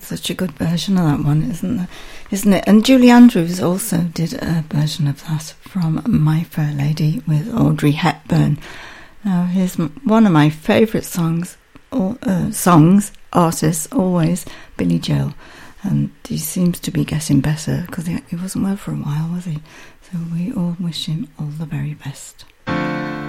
such a good version of that one, isn't it? And Julie Andrews also did a version of that from My Fair Lady with Audrey Hepburn. Now, here's one of my favourite artists, always, Billy Joel. And he seems to be getting better because he wasn't well for a while, was he? So we all wish him all the very best.